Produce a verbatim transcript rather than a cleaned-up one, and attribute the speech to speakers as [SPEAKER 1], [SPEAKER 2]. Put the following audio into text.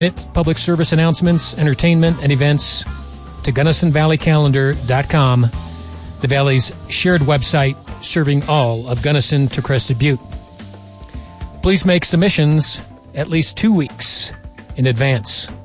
[SPEAKER 1] public service announcements, entertainment, and events to Gunnison Valley Calendar dot com, the Valley's shared website serving all of Gunnison to Crested Butte. Please make submissions at least two weeks in advance.